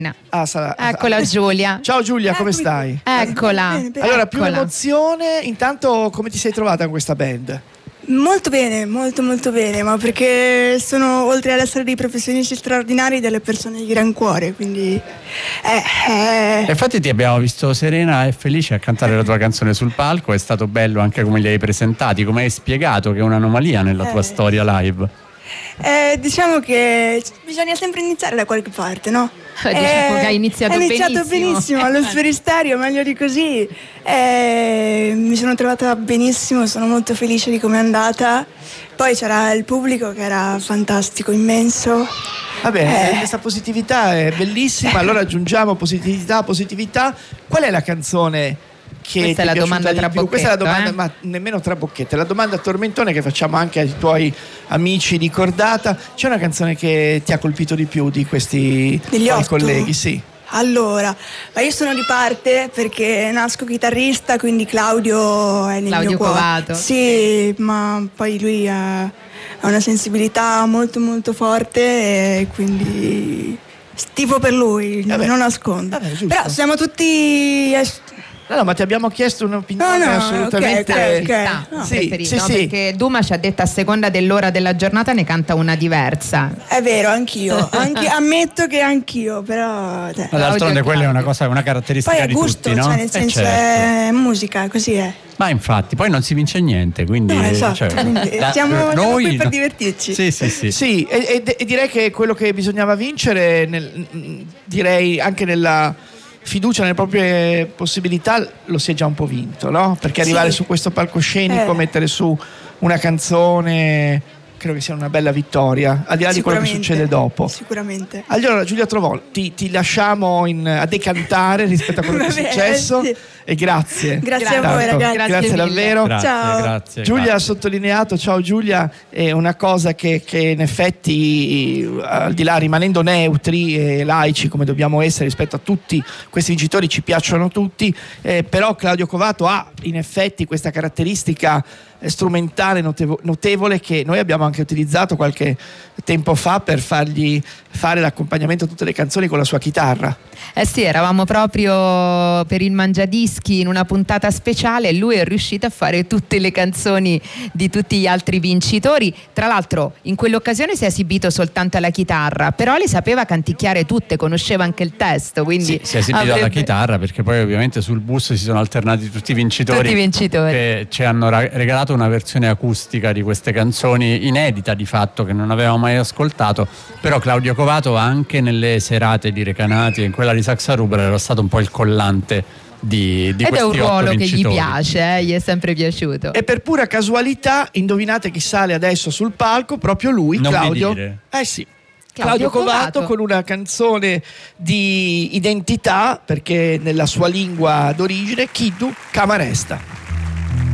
Eccola Giulia. Ciao Giulia, come stai? Eccola. Allora, più emozione, intanto come ti sei trovata con questa band? Molto bene, molto molto bene, ma perché sono, oltre ad essere dei professionisti straordinari, delle persone di gran cuore, quindi Infatti ti abbiamo visto serena e felice a cantare la tua canzone sul palco, è stato bello anche come li hai presentati, come hai spiegato che è un'anomalia nella tua storia live. Diciamo che bisogna sempre iniziare da qualche parte, no? Diciamo che hai iniziato benissimo allo Sferisterio, meglio di così. Mi sono trovata benissimo, sono molto felice di come è andata. Poi c'era il pubblico che era fantastico, immenso. Vabbè, questa positività è bellissima, allora aggiungiamo positività. Qual è la canzone che questa è la domanda tra bocchette? Questa è la domanda, ma nemmeno tra bocchette, la domanda a tormentone che facciamo anche ai tuoi amici di cordata. C'è una canzone che ti ha colpito di più di questi tuoi colleghi? Sì. Allora, ma io sono di parte perché nasco chitarrista, quindi Claudio è nel mio cuore. Covato. Sì, ma poi lui ha una sensibilità molto molto forte e quindi tifo per lui, non nascondo. Però siamo tutti... No, ma ti abbiamo chiesto un'opinione assolutamente perché Duma ci ha detto a seconda dell'ora della giornata ne canta una diversa. È vero, anch'io. Ammetto che anch'io, però. Ma d'altronde quella è una caratteristica poi è di gusto, tutti, no? cioè nel senso è musica, così è. Ma infatti, poi non si vince niente, quindi no, esatto, siamo qui per divertirci. Sì, e direi che quello che bisognava vincere, direi anche nella fiducia nelle proprie possibilità, lo si è già un po' vinto, no? Perché arrivare su questo palcoscenico, mettere su una canzone, credo che sia una bella vittoria, al di là di quello che succede dopo. Sicuramente. Allora Giulia Trovol, ti lasciamo a decantare rispetto a quello che è successo e grazie. Grazie a voi ragazzi. Grazie davvero. Ciao. Grazie, Giulia ha sottolineato, ciao Giulia, è una cosa che in effetti, al di là rimanendo neutri e laici come dobbiamo essere rispetto a tutti questi vincitori, ci piacciono tutti, però Claudio Covato ha in effetti questa caratteristica strumentale notevole che noi abbiamo anche utilizzato qualche tempo fa per fargli fare l'accompagnamento a tutte le canzoni con la sua chitarra. Sì, eravamo proprio per il Mangiadischi in una puntata speciale e lui è riuscito a fare tutte le canzoni di tutti gli altri vincitori. Tra l'altro in quell'occasione si è esibito soltanto alla chitarra, però le sapeva canticchiare tutte, conosceva anche il testo, quindi si è esibito alla chitarra, perché poi ovviamente sul bus si sono alternati tutti i vincitori che ci hanno regalato una versione acustica di queste canzoni inedita di fatto, che non avevamo mai ascoltato. Però Claudio Covato anche nelle serate di Recanati e in quella di Saxa Rubra era stato un po' il collante di ed questi è un ruolo che gli vincitori. piace, gli è sempre piaciuto. E per pura casualità, indovinate chi sale adesso sul palco? Proprio lui, non Claudio. mi dire. Sì. Claudio Covato con una canzone di identità, perché nella sua lingua d'origine, Chidu Camaresta.